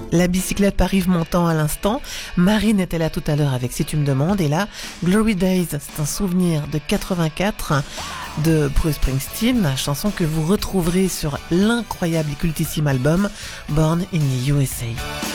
La bicyclette par Yves Montand à l'instant. Marine était là tout à l'heure avec Si tu me demandes. Et là, Glory Days, c'est un souvenir de 84 de Bruce Springsteen, chanson que vous retrouverez sur l'incroyable et cultissime album Born in the USA.